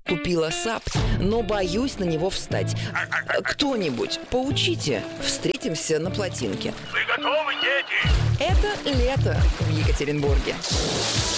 Купила САП, но боюсь на него встать. Кто-нибудь, поучите. Встретимся на плотинке. Вы готовы, дети? Это лето в Екатеринбурге.